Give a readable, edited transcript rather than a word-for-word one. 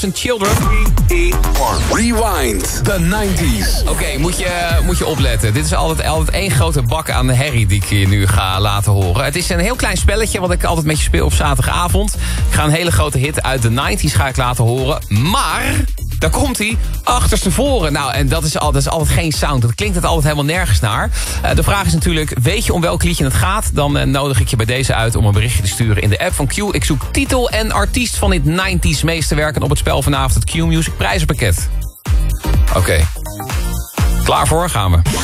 Children. Rewind, the 90s. Oké, moet je opletten. Dit is altijd één grote bak aan de herrie die ik je nu ga laten horen. Het is een heel klein spelletje wat ik altijd met je speel op zaterdagavond. Ik ga een hele grote hit uit de 90s ga ik laten horen. Maar daar komt hij achterstevoren. Nou, en dat is altijd geen sound. Dat klinkt het altijd helemaal nergens naar. De vraag is natuurlijk, weet je om welk liedje het gaat? Dan nodig ik je bij deze uit om een berichtje te sturen in de app van Q. Ik zoek titel en artiest van dit 90s meesterwerk. En op het spel vanavond het Q Music prijzenpakket. Oké. Klaar voor? Gaan we.